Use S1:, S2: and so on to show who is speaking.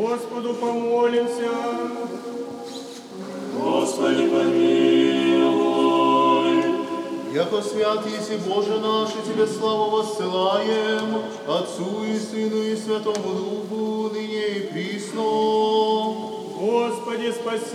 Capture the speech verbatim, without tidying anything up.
S1: Господу помолимся.
S2: Господи, помилуй.
S3: Яко свят еси Боже наш, и Тебе славу воссылаем, Отцу и Сыну и Святому Духу, ныне и присно.
S1: Господи, спаси.